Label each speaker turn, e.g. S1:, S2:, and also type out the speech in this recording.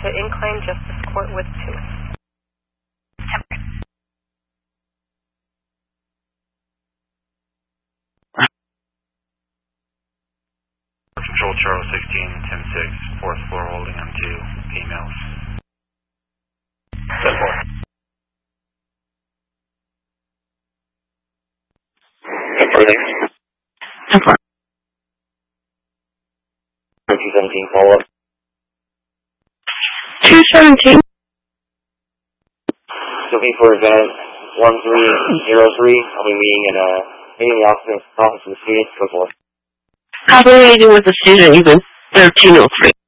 S1: to Incline Justice Court with 2.
S2: Control Charles 16, 10-6, 4th floor holding on 2 females. 10-4. 10-4 next.
S3: 10-4.
S2: 217, follow up.
S3: 217.
S2: Looking for event 1303. I'll be meeting in the office of the student. Go forward.
S3: Copy meeting with the student, even 1303.